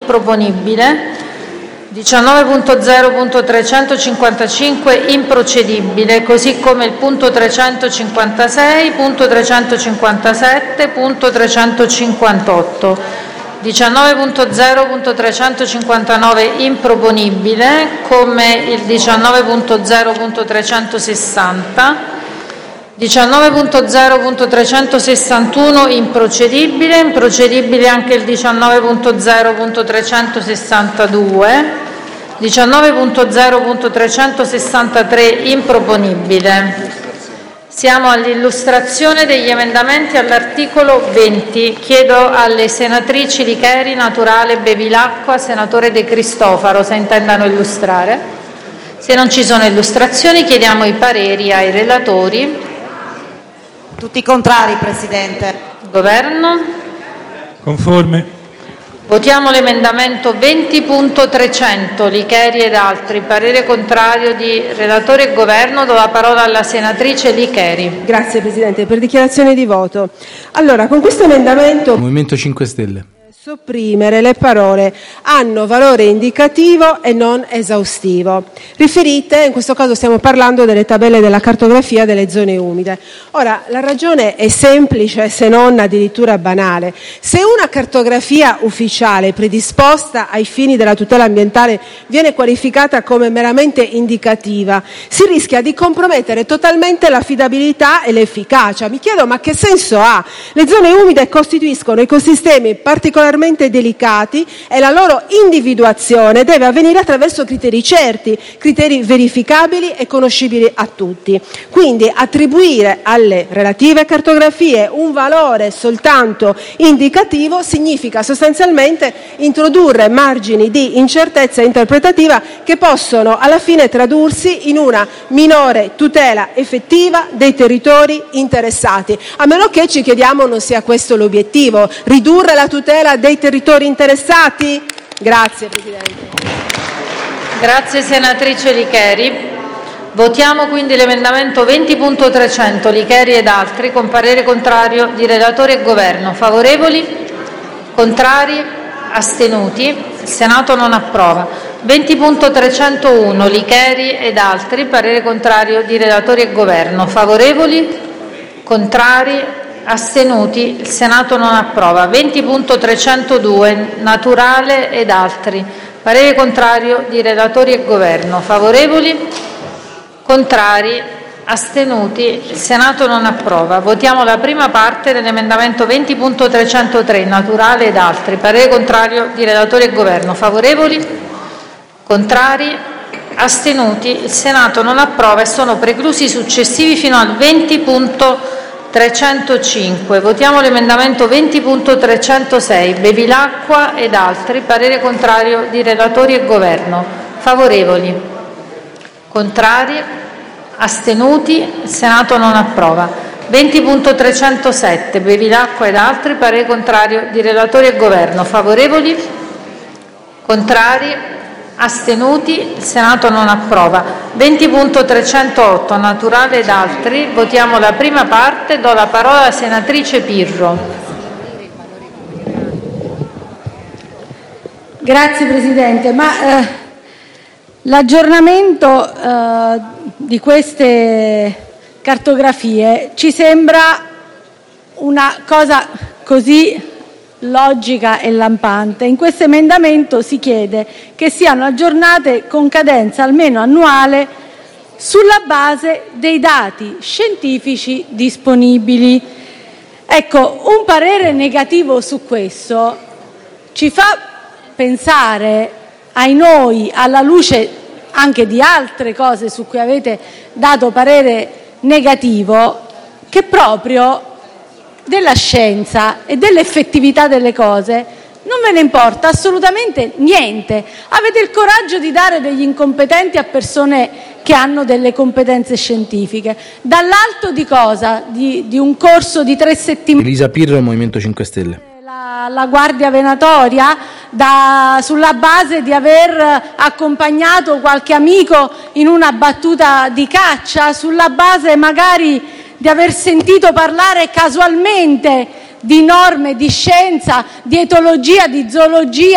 Improponibile. 19.0.355 improcedibile, così come il punto 356, punto 357, punto 358. 19.0.359 improponibile, come il 19.0.360. 19.0.361 improcedibile, improcedibile anche il 19.0.362, 19.0.363 improponibile. Siamo all'illustrazione degli emendamenti all'articolo 20. Chiedo alle senatrici Licheri, Naturale, Bevilacqua, senatore De Cristofaro se intendano illustrare. Se non ci sono illustrazioni chiediamo i pareri ai relatori. Tutti contrari, Presidente. Governo? Conforme. Votiamo l'emendamento 20.300, Licheri ed altri. Parere contrario di relatore e governo. Do la parola alla senatrice Licheri. Grazie Presidente. Per dichiarazione di voto. Allora, con questo emendamento Movimento 5 Stelle. sopprimere le parole hanno valore indicativo e non esaustivo, riferite, in questo caso stiamo parlando delle tabelle della cartografia delle zone umide. Ora, la ragione è semplice, se non addirittura banale. Se una cartografia ufficiale predisposta ai fini della tutela ambientale viene qualificata come meramente indicativa, si rischia di compromettere totalmente l'affidabilità e l'efficacia. Mi chiedo, ma che senso ha? Le zone umide costituiscono ecosistemi particolarmente delicati e la loro individuazione deve avvenire attraverso criteri certi, criteri verificabili e conoscibili a tutti. Quindi attribuire alle relative cartografie un valore soltanto indicativo significa sostanzialmente introdurre margini di incertezza interpretativa che possono alla fine tradursi in una minore tutela effettiva dei territori interessati, a meno che ci chiediamo non sia questo l'obiettivo, ridurre la tutela dei territori interessati? Grazie Presidente. Grazie senatrice Licheri. Votiamo quindi l'emendamento 20.300, Licheri ed altri, con parere contrario di relatore e governo. Favorevoli? Contrari? Astenuti? Il Senato non approva. 20.301, Licheri ed altri, parere contrario di relatore e governo. Favorevoli? Contrari? Astenuti? Il Senato non approva. 20.302, Naturale ed altri, parere contrario di relatori e governo. Favorevoli? Contrari? Astenuti? Il Senato non approva. Votiamo la prima parte dell'emendamento 20.303, Naturale ed altri, parere contrario di relatori e governo. Favorevoli? Contrari? Astenuti? Il Senato non approva e sono preclusi i successivi fino al 20.305. Votiamo l'emendamento 20.306, Bevilacqua ed altri, parere contrario di relatori e governo. Favorevoli? Contrari? Astenuti? Il Senato non approva. 20.307, Bevilacqua ed altri, parere contrario di relatori e governo. Favorevoli? Contrari? Astenuti? Il Senato non approva. 20.308, Naturale ed altri. Votiamo la prima parte. Do la parola alla senatrice Pirro. Grazie Presidente. L'aggiornamento di queste cartografie ci sembra una cosa così logica e lampante. In questo emendamento si chiede che siano aggiornate con cadenza almeno annuale sulla base dei dati scientifici disponibili. Ecco, un parere negativo su questo ci fa pensare, ai noi, alla luce anche di altre cose su cui avete dato parere negativo, che proprio della scienza e dell'effettività delle cose non ve ne importa assolutamente niente. Avete il coraggio di dare degli incompetenti a persone che hanno delle competenze scientifiche. Dall'alto di cosa? Di un corso di 3 settimane. Elisa Pirro, Movimento 5 Stelle. La guardia venatoria, sulla base di aver accompagnato qualche amico in una battuta di caccia, sulla base magari di aver sentito parlare casualmente di norme, di scienza, di etologia, di zoologia,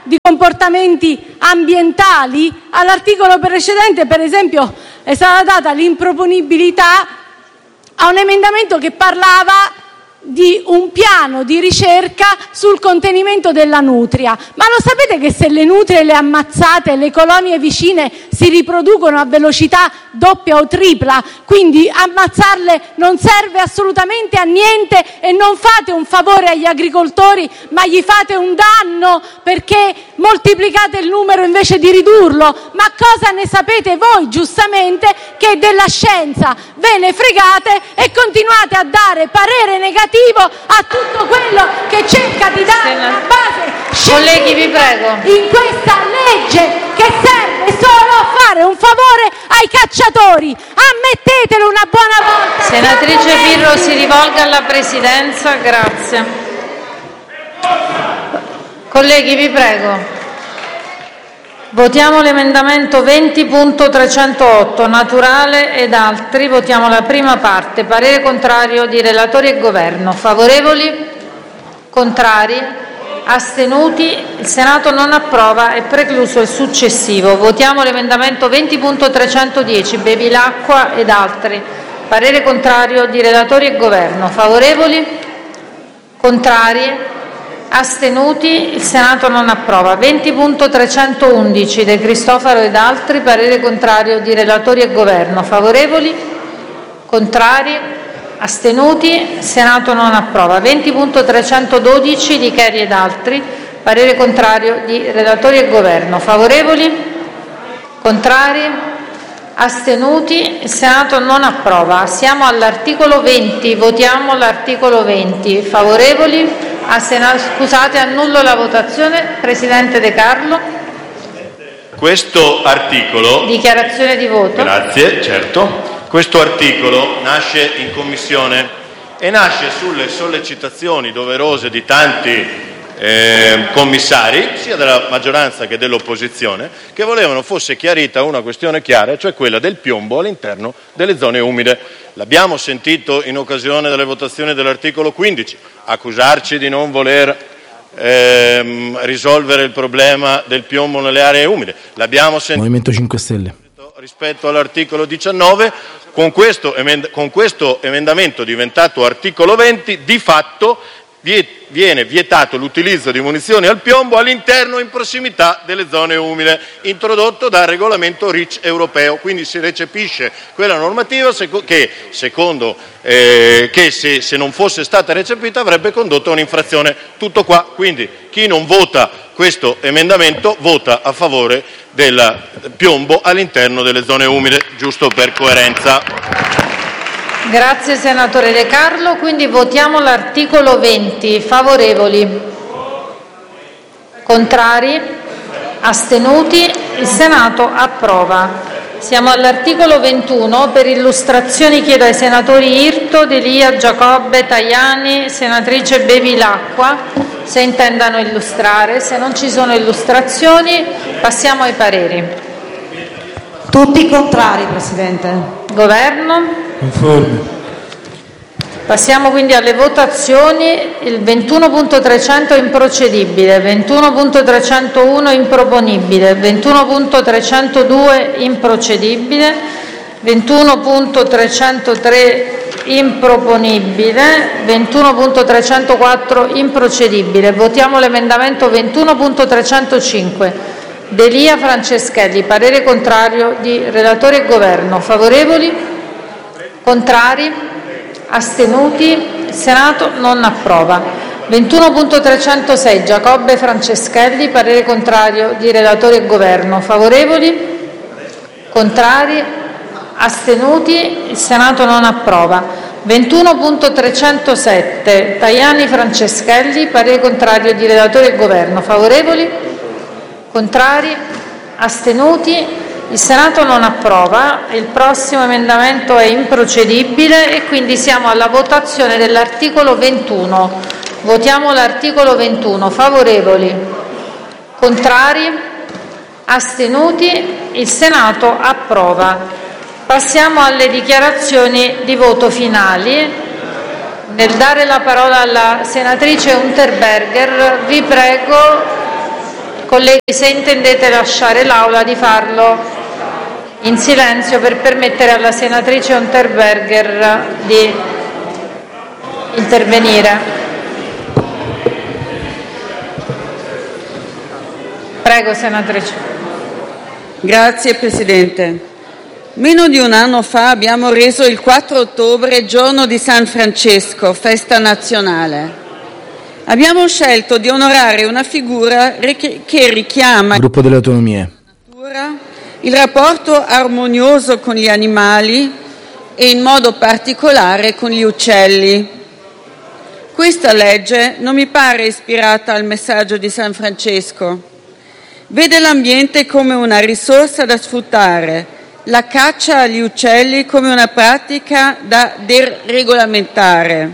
di comportamenti ambientali. All'articolo precedente, per esempio, è stata data l'improponibilità a un emendamento che parlava di un piano di ricerca sul contenimento della nutria. Ma lo sapete che se le nutrie le ammazzate, le colonie vicine si riproducono a velocità doppia o tripla? Quindi ammazzarle non serve assolutamente a niente e non fate un favore agli agricoltori, ma gli fate un danno, perché moltiplicate il numero invece di ridurlo. Ma cosa ne sapete voi, giustamente, che della scienza ve ne fregate e continuate a dare parere negativo a tutto quello che cerca di dare una base scientifica. Colleghi, vi prego. In questa legge che serve solo a fare un favore ai cacciatori. Ammettetelo una buona volta. Senatrice Pirro, si rivolga alla Presidenza, grazie. Colleghi, vi prego. Votiamo l'emendamento 20.308, Naturale ed altri. Votiamo la prima parte. Parere contrario di relatori e Governo. Favorevoli? Contrari? Astenuti? Il Senato non approva. È precluso il successivo. Votiamo l'emendamento 20.310, Bevilacqua ed altri. Parere contrario di relatori e Governo. Favorevoli? Contrari? Astenuti? Il Senato non approva. 20.311 De Cristofaro ed altri. Parere contrario di relatori e Governo. Favorevoli? Contrari? Astenuti? Il Senato non approva. 20.312 Di Cheri ed altri. Parere contrario di relatori e Governo. Favorevoli? Contrari? Astenuti? Il Senato non approva. Siamo all'articolo 20. Votiamo l'articolo 20. Favorevoli? Scusate, annullo la votazione. Presidente De Carlo. Questo articolo... Dichiarazione di voto. Grazie, certo. Questo articolo nasce in Commissione e nasce sulle sollecitazioni doverose di tanti commissari, sia della maggioranza che dell'opposizione, che volevano fosse chiarita una questione chiara, cioè quella del piombo all'interno delle zone umide. L'abbiamo sentito in occasione delle votazioni dell'articolo 15, accusarci di non voler risolvere il problema del piombo nelle aree umide. L'abbiamo sentito Movimento 5 Stelle. Rispetto all'articolo 19, con questo emendamento diventato articolo 20, di fatto viene vietato l'utilizzo di munizioni al piombo all'interno e in prossimità delle zone umide, introdotto dal regolamento REACH europeo. Quindi si recepisce quella normativa che se non fosse stata recepita avrebbe condotto a un'infrazione. Tutto qua. Quindi chi non vota questo emendamento vota a favore del piombo all'interno delle zone umide, giusto per coerenza. Grazie senatore De Carlo. Quindi votiamo l'articolo 20. Favorevoli? Contrari? Astenuti? Il Senato approva. Siamo all'articolo 21. Per illustrazioni chiedo ai senatori Irto, D'Elia, Giacobbe, Tajani, senatrice Bevilacqua se intendano illustrare. Se non ci sono illustrazioni passiamo ai pareri. Tutti contrari, Presidente. Governo? Conforme. Passiamo quindi alle votazioni. Il 21.300 improcedibile, 21.301 improponibile, 21.302 improcedibile, 21.303 improponibile, 21.304 improcedibile. Votiamo l'emendamento 21.305. D'Elia, Franceschelli. Parere contrario di relatore e Governo. Favorevoli? Contrari? Astenuti? Il Senato non approva. 21.306 Giacobbe, Franceschelli. Parere contrario di relatore e Governo. Favorevoli? Contrari? Astenuti? Il Senato non approva. 21.307 Tajani, Franceschelli. Parere contrario di relatore e Governo. Favorevoli? Contrari? Astenuti? Il Senato non approva. Il prossimo emendamento è improcedibile e quindi siamo alla votazione dell'articolo 21. Votiamo l'articolo 21. Favorevoli? Contrari? Astenuti? Il Senato approva. Passiamo alle dichiarazioni di voto finali. Nel dare la parola alla senatrice Unterberger vi prego Colleghi, se intendete lasciare l'Aula, di farlo in silenzio per permettere alla senatrice Unterberger di intervenire. Prego, senatrice. Grazie Presidente. Meno di un anno fa abbiamo reso il 4 ottobre giorno di San Francesco, festa nazionale. Abbiamo scelto di onorare una figura che richiama Gruppo delle Autonomie. il rapporto armonioso con gli animali e in modo particolare con gli uccelli. Questa legge non mi pare ispirata al messaggio di San Francesco. Vede l'ambiente come una risorsa da sfruttare, la caccia agli uccelli come una pratica da deregolamentare.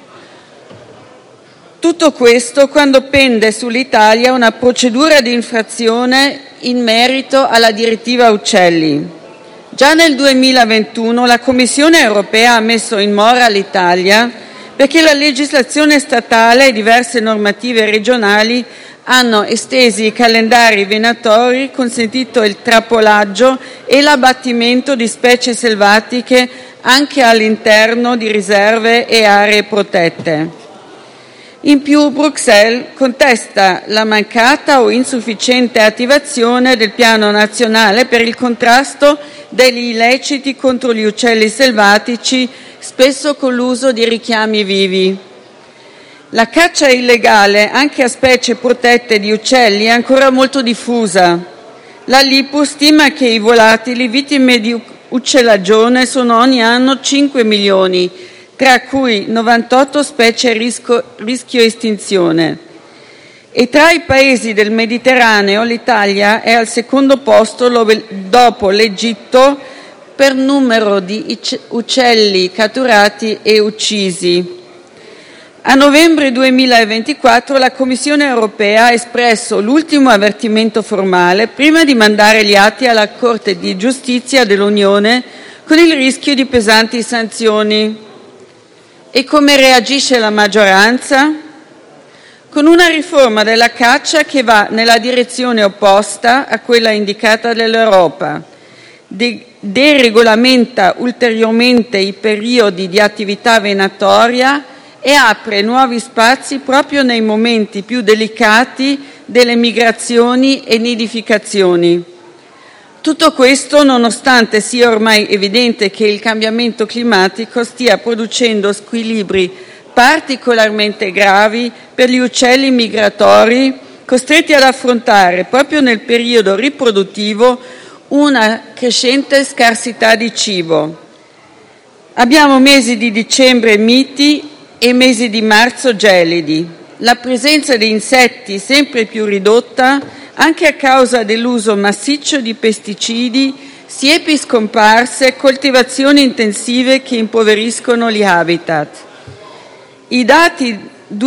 Tutto questo quando pende sull'Italia una procedura di infrazione in merito alla direttiva uccelli. Già nel 2021 la Commissione europea ha messo in mora l'Italia perché la legislazione statale e diverse normative regionali hanno estesi i calendari venatori, consentito il trappolaggio e l'abbattimento di specie selvatiche anche all'interno di riserve e aree protette. In più, Bruxelles contesta la mancata o insufficiente attivazione del Piano nazionale per il contrasto degli illeciti contro gli uccelli selvatici, spesso con l'uso di richiami vivi. La caccia illegale anche a specie protette di uccelli è ancora molto diffusa. La LIPU stima che i volatili vittime di uccellagione sono ogni anno 5 milioni, tra cui 98 specie a rischio estinzione. E tra i paesi del Mediterraneo l'Italia è al secondo posto dopo l'Egitto per numero di uccelli catturati e uccisi. A novembre 2024 la Commissione europea ha espresso l'ultimo avvertimento formale prima di mandare gli atti alla Corte di Giustizia dell'Unione con il rischio di pesanti sanzioni. E come reagisce la maggioranza? Con una riforma della caccia che va nella direzione opposta a quella indicata dall'Europa. Deregolamenta ulteriormente i periodi di attività venatoria e apre nuovi spazi proprio nei momenti più delicati delle migrazioni e nidificazioni. Tutto questo nonostante sia ormai evidente che il cambiamento climatico stia producendo squilibri particolarmente gravi per gli uccelli migratori, costretti ad affrontare proprio nel periodo riproduttivo una crescente scarsità di cibo. Abbiamo mesi di dicembre miti e mesi di marzo gelidi. La presenza di insetti sempre più ridotta, anche a causa dell'uso massiccio di pesticidi, siepi scomparse e coltivazioni intensive che impoveriscono gli habitat. I dati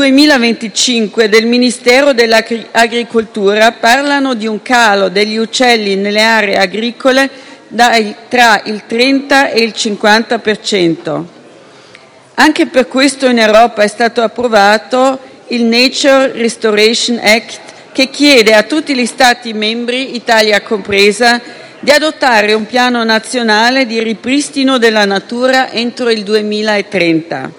2025 del Ministero dell'Agricoltura parlano di un calo degli uccelli nelle aree agricole tra il 30 e il 50%. Anche per questo in Europa è stato approvato il Nature Restoration Act, che chiede a tutti gli Stati membri, Italia compresa, di adottare un piano nazionale di ripristino della natura entro il 2030.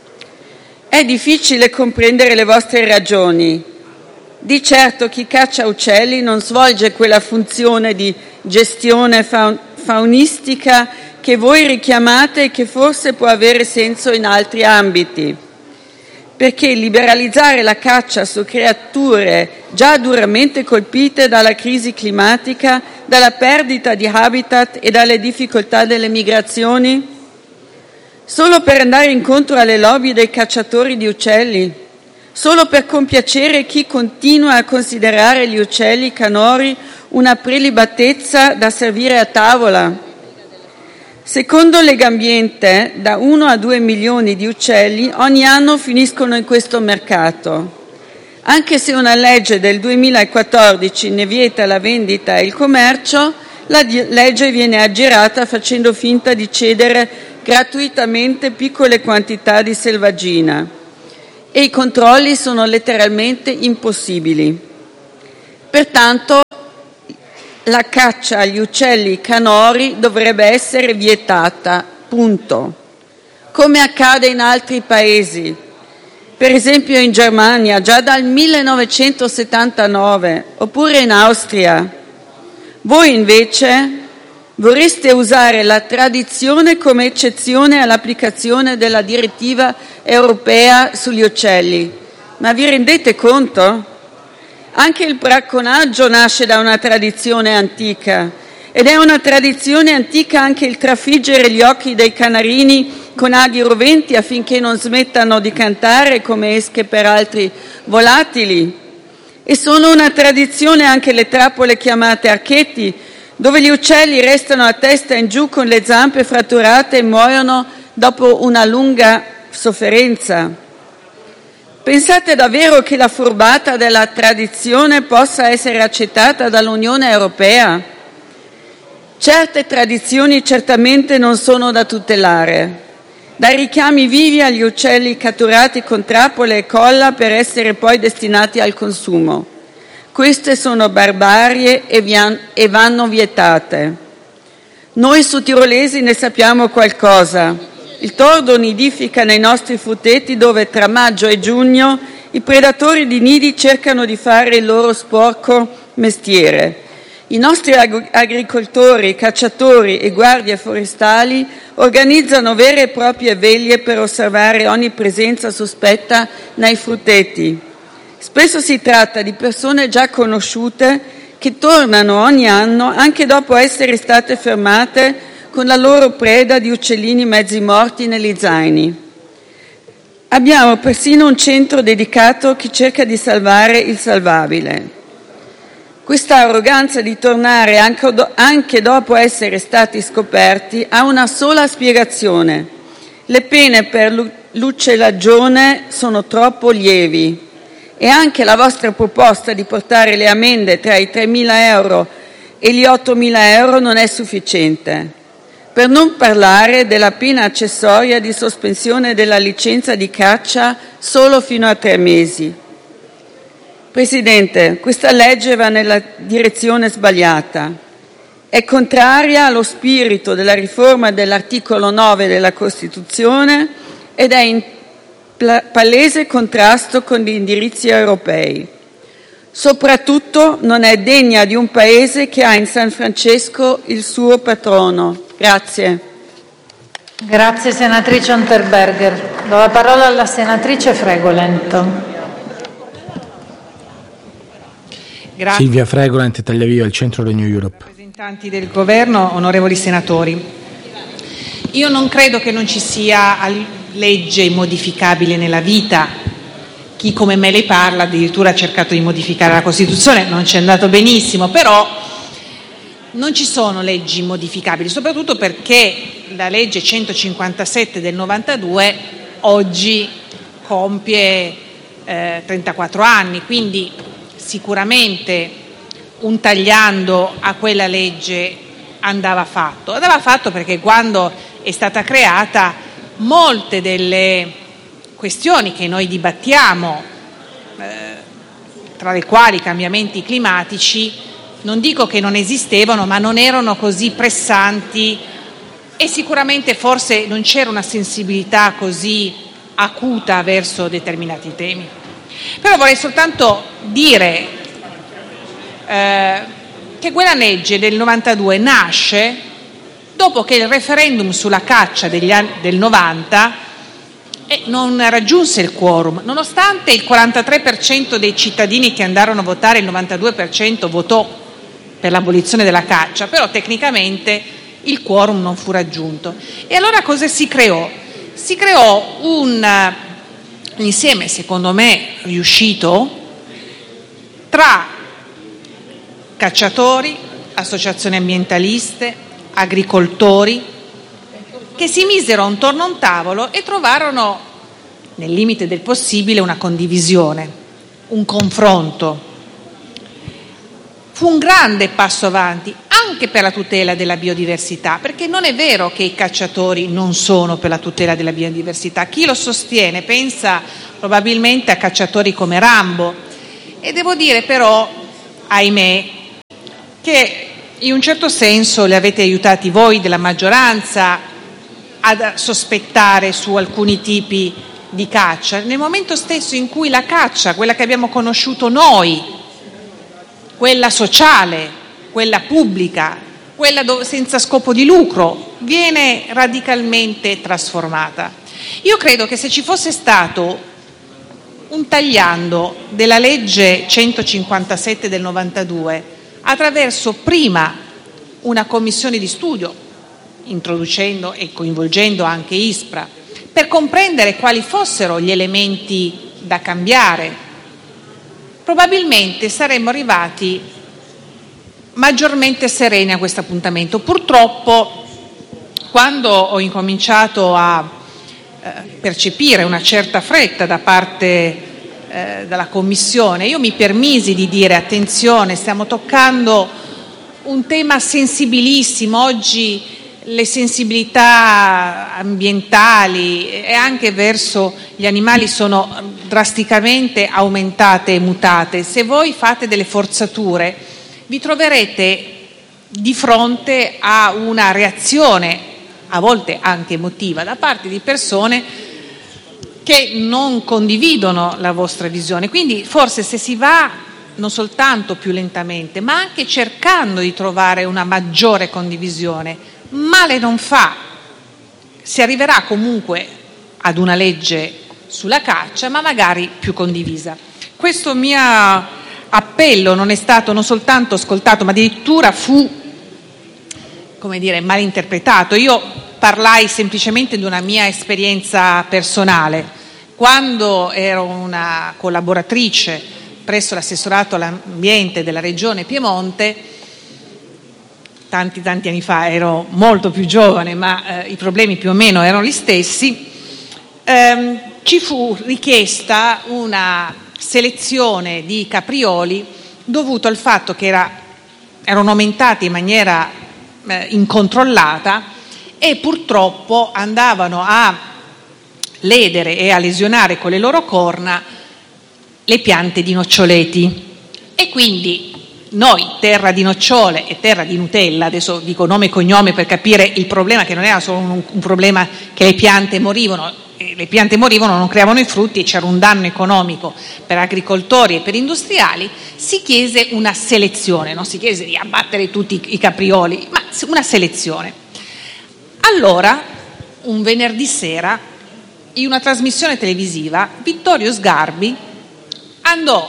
È difficile comprendere le vostre ragioni. Di certo chi caccia uccelli non svolge quella funzione di gestione faunistica che voi richiamate e che forse può avere senso in altri ambiti. Perché liberalizzare la caccia su creature già duramente colpite dalla crisi climatica, dalla perdita di habitat e dalle difficoltà delle migrazioni? Solo per andare incontro alle lobby dei cacciatori di uccelli? Solo per compiacere chi continua a considerare gli uccelli canori una prelibatezza da servire a tavola? Secondo Legambiente, da 1 a 2 milioni di uccelli ogni anno finiscono in questo mercato. Anche se una legge del 2014 ne vieta la vendita e il commercio, la legge viene aggirata facendo finta di cedere gratuitamente piccole quantità di selvaggina e i controlli sono letteralmente impossibili. Pertanto la caccia agli uccelli canori dovrebbe essere vietata, punto. Come accade in altri paesi, per esempio in Germania già dal 1979, oppure in Austria. Voi invece vorreste usare la tradizione come eccezione all'applicazione della direttiva europea sugli uccelli. Ma vi rendete conto? Anche il bracconaggio nasce da una tradizione antica, ed è una tradizione antica anche il trafiggere gli occhi dei canarini con aghi roventi affinché non smettano di cantare come esche per altri volatili. E sono una tradizione anche le trappole chiamate archetti, dove gli uccelli restano a testa in giù con le zampe fratturate e muoiono dopo una lunga sofferenza. Pensate davvero che la furbata della tradizione possa essere accettata dall'Unione Europea? Certe tradizioni certamente non sono da tutelare, dai richiami vivi agli uccelli catturati con trappole e colla per essere poi destinati al consumo. Queste sono barbarie e vanno vietate. Noi sudtirolesi ne sappiamo qualcosa. Il tordo nidifica nei nostri frutteti dove tra maggio e giugno i predatori di nidi cercano di fare il loro sporco mestiere. I nostri agricoltori, cacciatori e guardie forestali organizzano vere e proprie veglie per osservare ogni presenza sospetta nei frutteti. Spesso si tratta di persone già conosciute che tornano ogni anno anche dopo essere state fermate con la loro preda di uccellini mezzi morti negli zaini. Abbiamo persino un centro dedicato che cerca di salvare il salvabile. Questa arroganza di tornare anche dopo essere stati scoperti ha una sola spiegazione. Le pene per l'uccellagione sono troppo lievi e anche la vostra proposta di portare le ammende tra i 3.000 euro e gli 8.000 euro non è sufficiente. Per non parlare della pena accessoria di sospensione della licenza di caccia solo fino a 3 mesi. Presidente, questa legge va nella direzione sbagliata. È contraria allo spirito della riforma dell'articolo 9 della Costituzione ed è in palese contrasto con gli indirizzi europei. Soprattutto non è degna di un paese che ha in San Francesco il suo patrono. Grazie. Grazie senatrice Unterberger. Do la parola alla senatrice Fregolent. Grazie. Silvia Fregolent, Tagliavia, il Centro Renew Europe. Rappresentanti del Governo, onorevoli senatori, io non credo che non ci sia legge immodificabile nella vita. Chi come me le parla addirittura ha cercato di modificare la Costituzione, non ci è andato benissimo, però non ci sono leggi immodificabili, soprattutto perché la legge 157 del 92 oggi compie 34 anni, quindi sicuramente un tagliando a quella legge andava fatto. Andava fatto perché quando è stata creata molte delle questioni che noi dibattiamo, tra le quali i cambiamenti climatici, non dico che non esistevano, ma non erano così pressanti e sicuramente forse non c'era una sensibilità così acuta verso determinati temi. Però vorrei soltanto dire che quella legge del 92 nasce dopo che il referendum sulla caccia del 90 non raggiunse il quorum, nonostante il 43% dei cittadini che andarono a votare, il 92% votò per l'abolizione della caccia, però tecnicamente il quorum non fu raggiunto. E allora cosa si creò? Si creò un insieme, secondo me, riuscito tra cacciatori, associazioni ambientaliste, agricoltori, che si misero intorno a un tavolo e trovarono, nel limite del possibile, una condivisione, un confronto. Fu un grande passo avanti anche per la tutela della biodiversità, perché non è vero che i cacciatori non sono per la tutela della biodiversità. Chi lo sostiene pensa probabilmente a cacciatori come Rambo, e devo dire però ahimè, che in un certo senso li avete aiutati voi della maggioranza a sospettare su alcuni tipi di caccia, nel momento stesso in cui la caccia, quella che abbiamo conosciuto noi, quella sociale, quella pubblica, quella senza scopo di lucro, viene radicalmente trasformata. Io credo che se ci fosse stato un tagliando della legge 157 del 92 attraverso prima una commissione di studio, introducendo e coinvolgendo anche ISPRA, per comprendere quali fossero gli elementi da cambiare, probabilmente saremmo arrivati maggiormente sereni a questo appuntamento. Purtroppo, quando ho incominciato a percepire una certa fretta da parte della Commissione, io mi permisi di dire: attenzione, stiamo toccando un tema sensibilissimo. Oggi le sensibilità ambientali e anche verso gli animali sono drasticamente aumentate e mutate. Se voi fate delle forzature, vi troverete di fronte a una reazione, a volte anche emotiva, da parte di persone che non condividono la vostra visione. Quindi forse se si va non soltanto più lentamente, ma anche cercando di trovare una maggiore condivisione, male non fa. Si arriverà comunque ad una legge sulla caccia, ma magari più condivisa. Questo mio appello non è stato non soltanto ascoltato, ma addirittura fu, mal interpretato. Io parlai semplicemente di una mia esperienza personale. Quando ero una collaboratrice presso l'assessorato all'ambiente della Regione Piemonte, tanti anni fa, ero molto più giovane, ma i problemi più o meno erano gli stessi, ci fu richiesta una selezione di caprioli dovuto al fatto che erano aumentati in maniera incontrollata e purtroppo andavano a ledere e a lesionare con le loro corna le piante di noccioleti. E quindi noi, terra di nocciole e terra di Nutella, adesso dico nome e cognome per capire il problema, che non era solo un problema che le piante morivano, non creavano i frutti e c'era un danno economico per agricoltori e per industriali, si chiese una selezione, non si chiese di abbattere tutti i caprioli, ma una selezione. Allora, un venerdì sera, in una trasmissione televisiva, Vittorio Sgarbi andò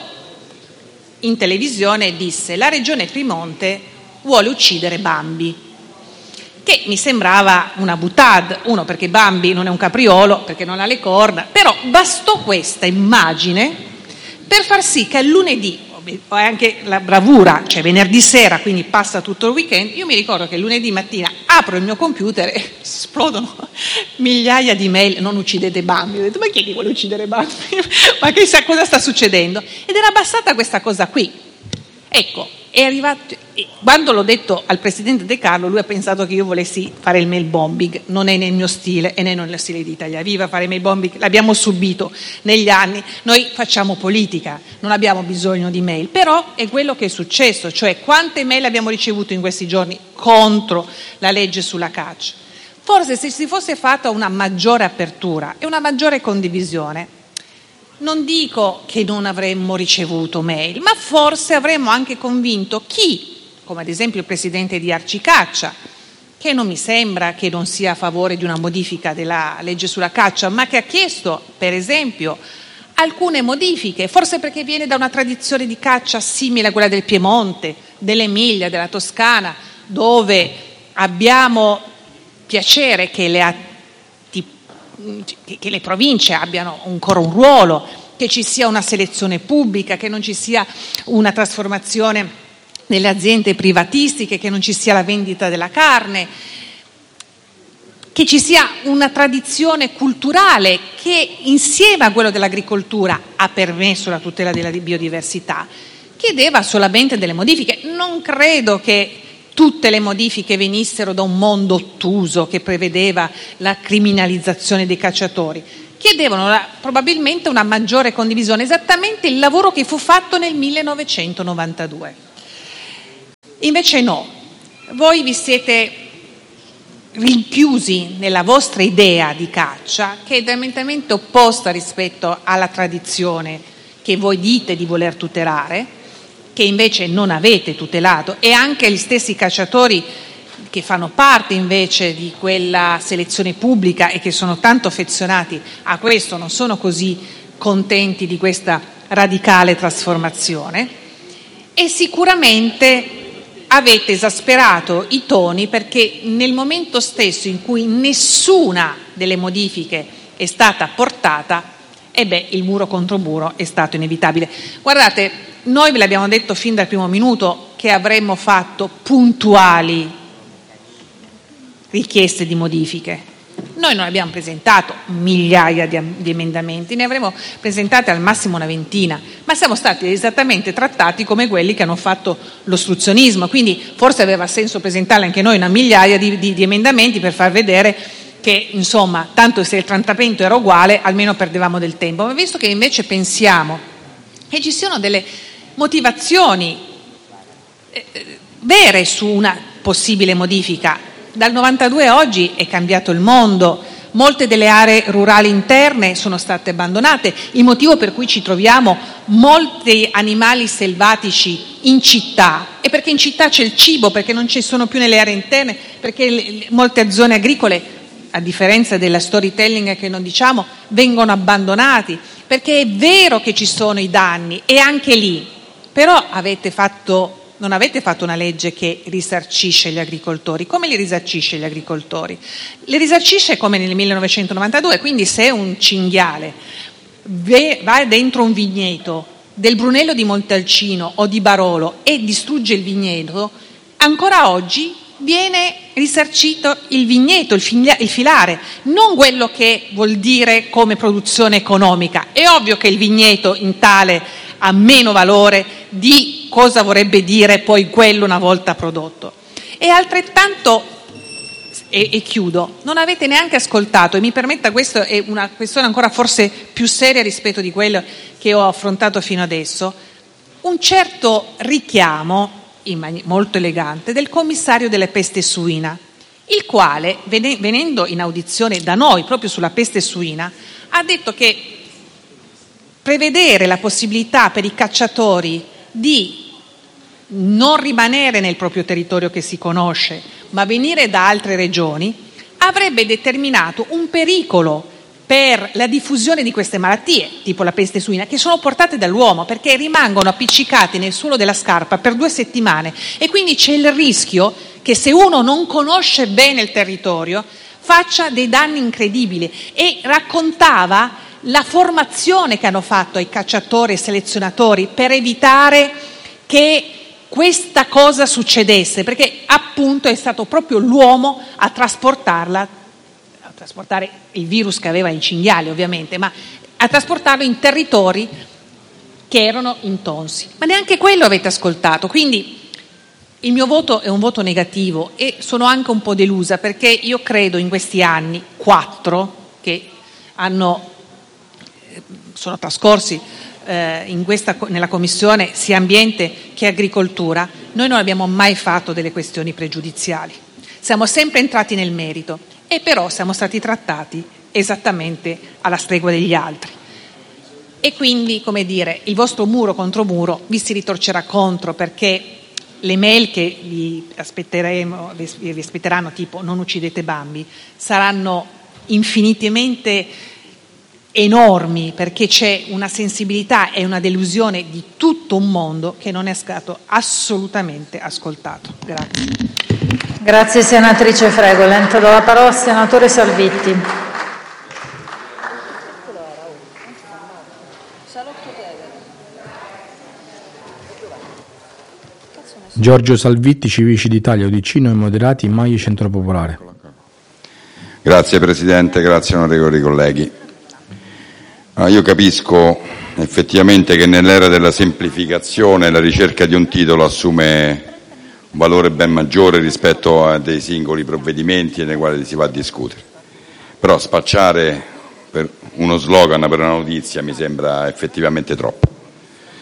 in televisione e disse: la Regione Piemonte vuole uccidere Bambi, che mi sembrava una boutade, uno perché Bambi non è un capriolo, perché non ha le corna, però bastò questa immagine per far sì che al lunedì, anche la bravura, cioè venerdì sera, quindi passa tutto il weekend, io mi ricordo che lunedì mattina apro il mio computer e esplodono migliaia di mail: non uccidete Bambi. Ho detto: ma chi è che vuole uccidere Bambi? Ma chissà cosa sta succedendo? Ed era bastata questa cosa qui. Ecco, è arrivato. Quando l'ho detto al presidente De Carlo, lui ha pensato che io volessi fare il mail bombing. Non è nel mio stile e non nello stile di Italia Viva fare mail bombing, l'abbiamo subito negli anni. Noi facciamo politica, non abbiamo bisogno di mail, però è quello che è successo, cioè quante mail abbiamo ricevuto in questi giorni contro la legge sulla caccia. Forse se si fosse fatta una maggiore apertura e una maggiore condivisione, non dico che non avremmo ricevuto mail, ma forse avremmo anche convinto chi, come ad esempio il presidente di Arcicaccia, che non mi sembra che non sia a favore di una modifica della legge sulla caccia, ma che ha chiesto, per esempio, alcune modifiche, forse perché viene da una tradizione di caccia simile a quella del Piemonte, dell'Emilia, della Toscana, dove abbiamo piacere che le province abbiano ancora un ruolo, che ci sia una selezione pubblica, che non ci sia una trasformazione nelle aziende privatistiche, che non ci sia la vendita della carne, che ci sia una tradizione culturale che insieme a quello dell'agricoltura ha permesso la tutela della biodiversità, chiedeva solamente delle modifiche. Non credo che tutte le modifiche venissero da un mondo ottuso che prevedeva la criminalizzazione dei cacciatori. Chiedevano probabilmente una maggiore condivisione, esattamente il lavoro che fu fatto nel 1992. Invece no, voi vi siete rinchiusi nella vostra idea di caccia, che è diametralmente opposta rispetto alla tradizione che voi dite di voler tutelare, che invece non avete tutelato, e anche gli stessi cacciatori che fanno parte invece di quella selezione pubblica e che sono tanto affezionati a questo non sono così contenti di questa radicale trasformazione. E sicuramente avete esasperato i toni, perché nel momento stesso in cui nessuna delle modifiche è stata portata, il muro contro muro è stato inevitabile. Guardate, noi ve l'abbiamo detto fin dal primo minuto che avremmo fatto puntuali richieste di modifiche. Noi non abbiamo presentato migliaia di emendamenti, ne avremmo presentate al massimo una ventina, ma siamo stati esattamente trattati come quelli che hanno fatto l'ostruzionismo, quindi forse aveva senso presentarle anche noi una migliaia di emendamenti per far vedere che, insomma, tanto se il trattamento era uguale, almeno perdevamo del tempo. Ma visto che invece pensiamo che ci siano delle motivazioni vere su una possibile modifica, dal 92 a oggi è cambiato il mondo, molte delle aree rurali interne sono state abbandonate, il motivo per cui ci troviamo molti animali selvatici in città è perché in città c'è il cibo, perché non ci sono più nelle aree interne, perché molte zone agricole, a differenza della storytelling che non diciamo, vengono abbandonati, perché è vero che ci sono i danni, e anche lì, però non avete fatto una legge che risarcisce gli agricoltori. Come li risarcisce gli agricoltori? Li risarcisce come nel 1992, quindi se un cinghiale va dentro un vigneto del Brunello di Montalcino o di Barolo e distrugge il vigneto, ancora oggi viene risarcito il vigneto, il filare, non quello che vuol dire come produzione economica. È ovvio che il vigneto in tale ha meno valore di cosa vorrebbe dire poi quello una volta prodotto. E altrettanto, e chiudo, non avete neanche ascoltato, e mi permetta, questa è una questione ancora forse più seria rispetto di quello che ho affrontato fino adesso, un certo richiamo molto elegante del commissario della peste suina, il quale, venendo in audizione da noi proprio sulla peste suina, ha detto che prevedere la possibilità per i cacciatori di non rimanere nel proprio territorio che si conosce, ma venire da altre regioni, avrebbe determinato un pericolo per la diffusione di queste malattie, tipo la peste suina, che sono portate dall'uomo, perché rimangono appiccicati nel suolo della scarpa per 2 settimane, e quindi c'è il rischio che, se uno non conosce bene il territorio, faccia dei danni incredibili. E raccontava la formazione che hanno fatto ai cacciatori e selezionatori per evitare che questa cosa succedesse, perché appunto è stato proprio l'uomo a trasportare il virus che aveva in cinghiali, ovviamente, ma a trasportarlo in territori che erano intonsi. Ma neanche quello avete ascoltato. Quindi il mio voto è un voto negativo, e sono anche un po' delusa, perché io credo in questi anni 4 che sono trascorsi nella Commissione sia Ambiente che Agricoltura, noi non abbiamo mai fatto delle questioni pregiudiziali. Siamo sempre entrati nel merito, e però siamo stati trattati esattamente alla stregua degli altri. E quindi, come dire, il vostro muro contro muro vi si ritorcerà contro, perché le mail che vi aspetteranno, tipo "non uccidete Bambi", saranno infinitamente enormi, perché c'è una sensibilità e una delusione di tutto un mondo che non è stato assolutamente ascoltato. Grazie. Grazie senatrice Fregolent. Do la parola al senatore Salvitti. Giorgio Salvitti, Civici d'Italia, UDC, Noi Moderati, Maglie, Centro Popolare. Grazie Presidente, grazie onorevoli colleghi. Io capisco effettivamente che nell'era della semplificazione la ricerca di un titolo assume un valore ben maggiore rispetto a dei singoli provvedimenti nei quali si va a discutere. Però spacciare per uno slogan per una notizia mi sembra effettivamente troppo.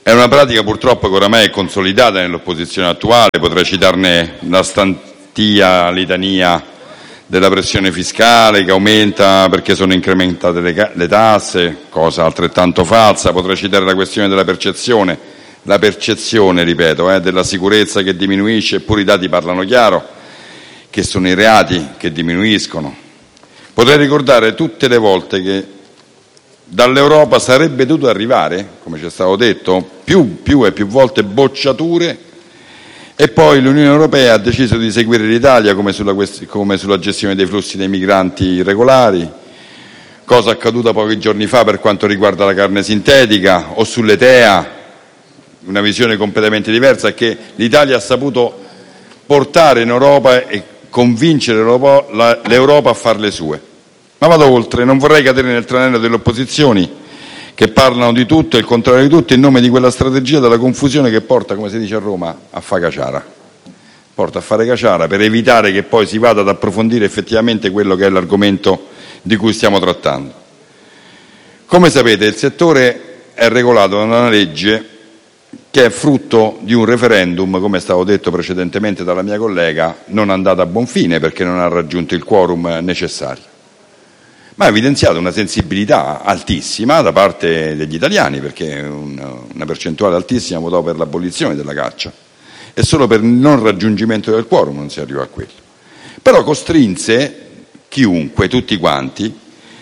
È una pratica purtroppo che oramai è consolidata nell'opposizione attuale, potrei citarne la stantia litania della pressione fiscale che aumenta perché sono incrementate le tasse, cosa altrettanto falsa, potrei citare la questione della percezione, ripeto, della sicurezza che diminuisce, eppure i dati parlano chiaro, che sono i reati che diminuiscono. Potrei ricordare tutte le volte che dall'Europa sarebbe dovuto arrivare, come ci è stato detto, più e più volte bocciature, e poi l'Unione Europea ha deciso di seguire l'Italia come sulla gestione dei flussi dei migranti irregolari, cosa accaduta pochi giorni fa per quanto riguarda la carne sintetica, o sulle TEA, una visione completamente diversa, è che l'Italia ha saputo portare in Europa e convincere l'Europa a fare le sue. Ma vado oltre, non vorrei cadere nel tranello delle opposizioni che parlano di tutto e il contrario di tutto in nome di quella strategia della confusione che porta, come si dice a Roma, a fare caciara. Porta a fare caciara per evitare che poi si vada ad approfondire effettivamente quello che è l'argomento di cui stiamo trattando. Come sapete, il settore è regolato da una legge che è frutto di un referendum, come è stato detto precedentemente dalla mia collega, non andato a buon fine perché non ha raggiunto il quorum necessario, ma ha evidenziato una sensibilità altissima da parte degli italiani, perché una percentuale altissima votò per l'abolizione della caccia e solo per il non raggiungimento del quorum non si arrivò a quello. Però costrinse chiunque, tutti quanti,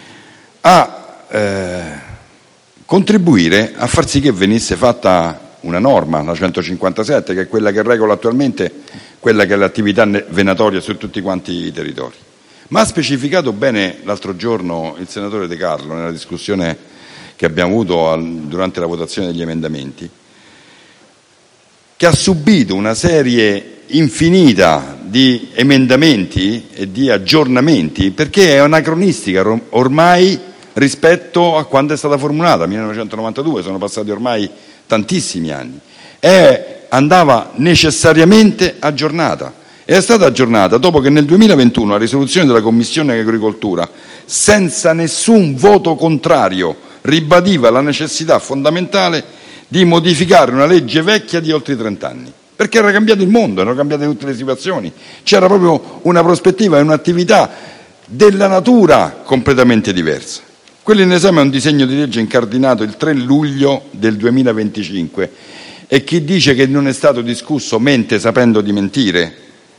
a contribuire a far sì che venisse fatta una norma, la 157, che è quella che regola attualmente quella che è l'attività venatoria su tutti quanti i territori. Ma ha specificato bene l'altro giorno il senatore De Carlo nella discussione che abbiamo avuto durante la votazione degli emendamenti, che ha subito una serie infinita di emendamenti e di aggiornamenti perché è anacronistica ormai rispetto a quando è stata formulata, 1992, sono passati ormai tantissimi anni, e andava necessariamente aggiornata. E è stata aggiornata dopo che nel 2021 la risoluzione della Commissione Agricoltura, senza nessun voto contrario, ribadiva la necessità fondamentale di modificare una legge vecchia di oltre 30 anni, perché era cambiato il mondo, erano cambiate tutte le situazioni, c'era proprio una prospettiva e un'attività della natura completamente diversa. Quello in esame è un disegno di legge incardinato il 3 luglio del 2025 e chi dice che non è stato discusso mente sapendo di mentire.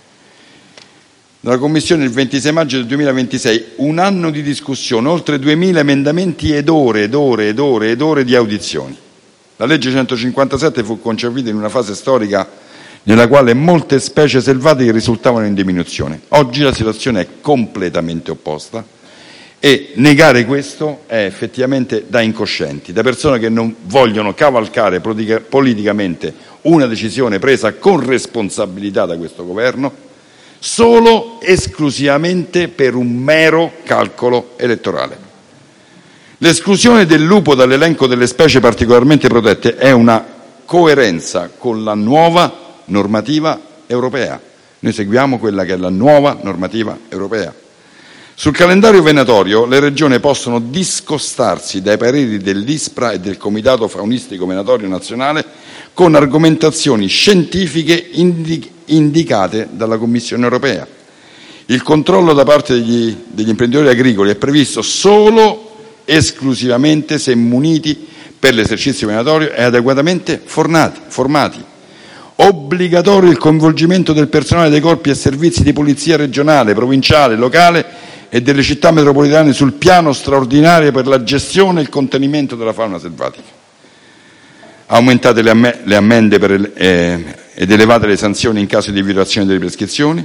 Dalla Commissione il 26 maggio del 2026, un anno di discussione, oltre 2.000 emendamenti ed ore di audizioni. La legge 157 fu concepita in una fase storica nella quale molte specie selvatiche risultavano in diminuzione. Oggi la situazione è completamente opposta e negare questo è effettivamente da incoscienti, da persone che non vogliono cavalcare politicamente una decisione presa con responsabilità da questo governo, solo esclusivamente per un mero calcolo elettorale. L'esclusione del lupo dall'elenco delle specie particolarmente protette è una coerenza con la nuova normativa europea. Noi seguiamo quella che è la nuova normativa europea. Sul calendario venatorio le regioni possono discostarsi dai pareri dell'ISPRA e del Comitato Faunistico Venatorio Nazionale con argomentazioni scientifiche indicate dalla Commissione europea. Il controllo da parte degli imprenditori agricoli è previsto solo esclusivamente se muniti per l'esercizio venatorio e adeguatamente formati. Obbligatorio il coinvolgimento del personale dei corpi e servizi di polizia regionale, provinciale, locale e delle città metropolitane sul piano straordinario per la gestione e il contenimento della fauna selvatica. Aumentate le ammende ed elevate le sanzioni in caso di violazione delle prescrizioni.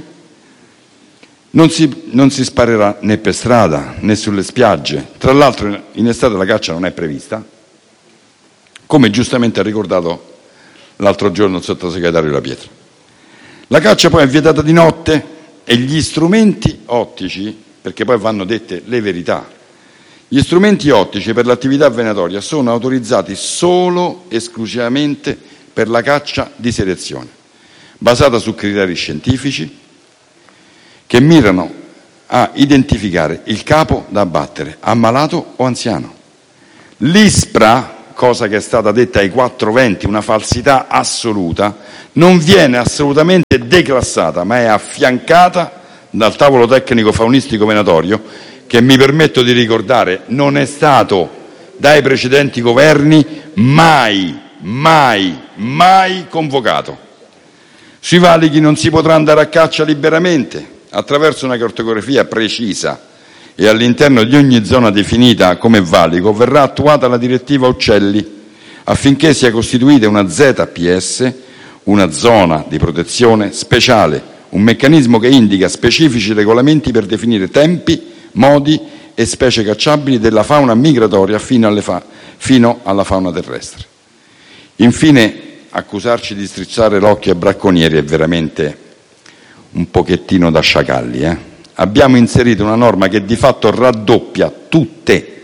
Non si sparerà né per strada né sulle spiagge. Tra l'altro in estate la caccia non è prevista, come giustamente ha ricordato l'altro giorno il sottosegretario La Pietra. La caccia poi è vietata di notte e gli strumenti ottici, perché poi vanno dette le verità, gli strumenti ottici per l'attività venatoria sono autorizzati solo esclusivamente per la caccia di selezione, basata su criteri scientifici che mirano a identificare il capo da abbattere, ammalato o anziano. L'ISPRA cosa che è stata detta ai 420, una falsità assoluta, non viene assolutamente declassata, ma è affiancata dal tavolo tecnico faunistico venatorio, che mi permetto di ricordare non è stato dai precedenti governi mai convocato. Sui valichi non si potrà andare a caccia liberamente, attraverso una cartografia precisa, e all'interno di ogni zona definita come valico verrà attuata la direttiva Uccelli, affinché sia costituita una ZPS, una zona di protezione speciale, un meccanismo che indica specifici regolamenti per definire tempi, modi e specie cacciabili della fauna migratoria fino alla fauna terrestre. Infine, accusarci di strizzare l'occhio ai bracconieri è veramente un pochettino da sciacalli. Abbiamo inserito una norma che di fatto raddoppia tutte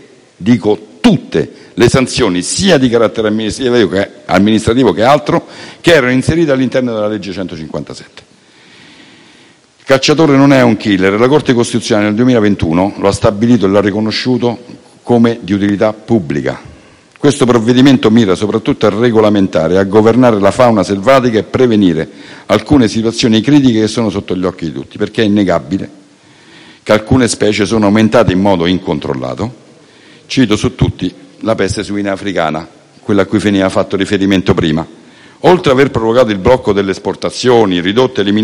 le sanzioni, sia di carattere amministrativo che altro, che erano inserite all'interno della legge 157. Il cacciatore non è un killer. La Corte Costituzionale nel 2021 lo ha stabilito e l'ha riconosciuto come di utilità pubblica. Questo provvedimento mira soprattutto a regolamentare e a governare la fauna selvatica e prevenire alcune situazioni critiche che sono sotto gli occhi di tutti, perché è innegabile che alcune specie sono aumentate in modo incontrollato. Cito su tutti la peste suina africana, quella a cui veniva fatto riferimento prima. Oltre ad aver provocato il blocco delle esportazioni, ridotto e